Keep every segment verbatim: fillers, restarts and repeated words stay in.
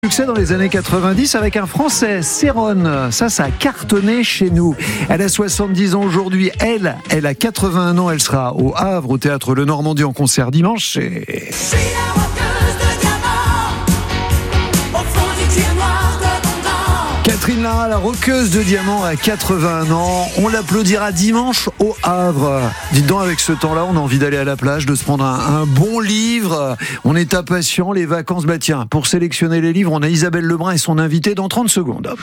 Succès dans les années quatre-vingt-dix avec un Français, Céronne. Ça, ça a cartonné chez nous. Elle a soixante-dix ans aujourd'hui. Elle, elle a quatre-vingt-un ans. Elle sera au Havre, au Théâtre Le Normandie en concert dimanche. Et... Catherine Lara, la roqueuse de diamants, à quatre-vingt-un ans. On l'applaudira dimanche au Havre. Dites donc, avec ce temps-là, on a envie d'aller à la plage, de se prendre un, un bon livre. On est impatient, les vacances. Bah tiens, pour sélectionner les livres, on a Isabelle Lebrun et son invité dans trente secondes.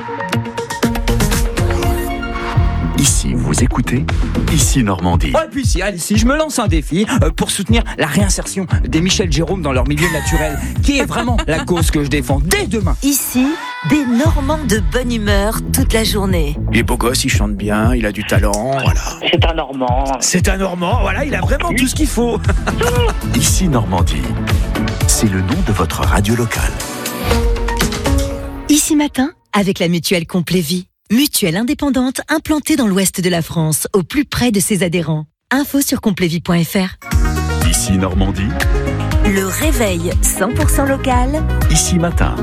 Ici, vous écoutez Ici Normandie. Ouais, puis si, allez, si je me lance un défi euh, pour soutenir la réinsertion des Michel Jérôme dans leur milieu naturel, qui est vraiment la cause que je défends dès demain. Ici, des Normands de bonne humeur toute la journée. Il est beau gosse, il chante bien, il a du talent, voilà. C'est un Normand. C'est un Normand, voilà, il a vraiment tout ce qu'il faut. Ici Normandie, c'est le nom de votre radio locale. Ici matin, avec la mutuelle Complet Vie. Mutuelle indépendante implantée dans l'ouest de la France, au plus près de ses adhérents. Info sur complet vie point f r. Ici Normandie, Le réveil cent pour cent local. Ici Matin.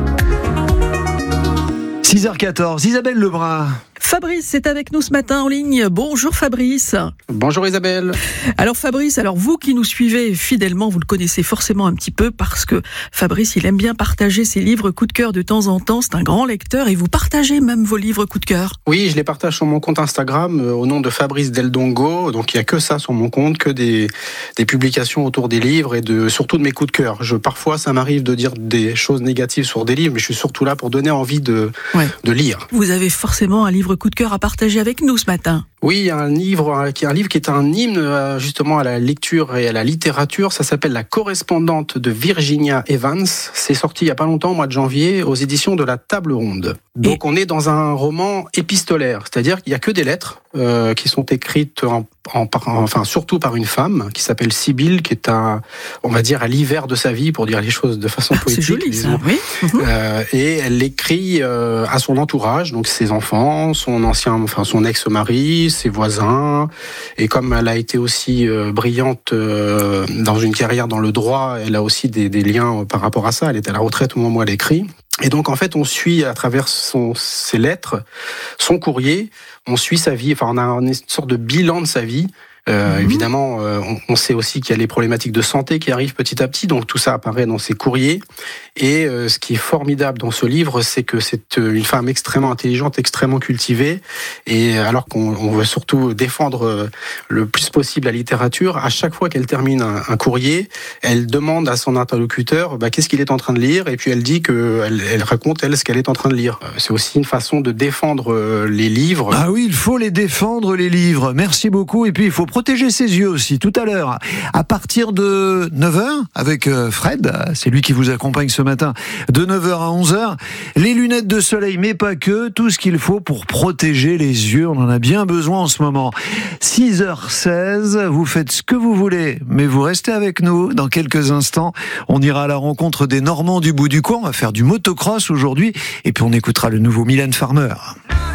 six heures quatorze, Isabelle Lebrun. Fabrice est avec nous ce matin en ligne. Bonjour Fabrice. Bonjour Isabelle. Alors Fabrice, alors vous qui nous suivez fidèlement, vous le connaissez forcément un petit peu parce que Fabrice, il aime bien partager ses livres coup de cœur de temps en temps. C'est un grand lecteur et vous partagez même vos livres coup de cœur. Oui, je les partage sur mon compte Instagram euh, au nom de Fabrice Del Dongo. Donc il n'y a que ça sur mon compte, que des, des publications autour des livres et de, surtout de mes coups de cœur. Je, parfois, ça m'arrive de dire des choses négatives sur des livres, mais je suis surtout là pour donner envie de, ouais. de lire. Vous avez forcément un livre coup de cœur à partager avec nous ce matin. Oui, un livre qui est un livre qui est un hymne justement à la lecture et à la littérature. Ça s'appelle La correspondante de Virginia Evans. C'est sorti il y a pas longtemps, au mois de janvier, aux éditions de la Table Ronde. Donc et... on est dans un roman épistolaire, c'est-à-dire qu'il y a que des lettres euh, qui sont écrites en, en, enfin surtout par une femme qui s'appelle Sibylle, qui est un, on va dire à l'hiver de sa vie, pour dire les choses de façon poétique. C'est joli, ça, oui. Euh, et elle l'écrit euh, à son entourage, donc ses enfants, son ancien, enfin son ex-mari, ses voisins, et comme elle a été aussi euh, brillante euh, dans une carrière dans le droit, elle a aussi des, des liens par rapport à ça. Elle est à la retraite au moment où elle écrit. Et donc en fait on suit à travers son, ses lettres, son courrier, on suit sa vie, enfin on a une sorte de bilan de sa vie. Euh, mmh. Évidemment, euh, on, on sait aussi qu'il y a les problématiques de santé qui arrivent petit à petit, donc tout ça apparaît dans ses courriers. Et euh, ce qui est formidable dans ce livre, c'est que c'est une femme extrêmement intelligente, extrêmement cultivée, et alors qu'on on veut surtout défendre euh, le plus possible la littérature, à chaque fois qu'elle termine un, un courrier, elle demande à son interlocuteur bah, qu'est-ce qu'il est en train de lire, et puis elle dit que elle, elle raconte elle ce qu'elle est en train de lire. C'est aussi une façon de défendre euh, les livres. Ah oui, il faut les défendre les livres. Merci beaucoup. Et puis il faut protéger ses yeux aussi. Tout à l'heure, à partir de neuf heures, avec Fred, c'est lui qui vous accompagne ce matin, de neuf heures à onze heures, les lunettes de soleil, mais pas que, tout ce qu'il faut pour protéger les yeux. On en a bien besoin en ce moment. six heures seize, vous faites ce que vous voulez, mais vous restez avec nous. Dans quelques instants, on ira à la rencontre des Normands du bout du coin. On va faire du motocross aujourd'hui, et puis on écoutera le nouveau Mylène Farmer.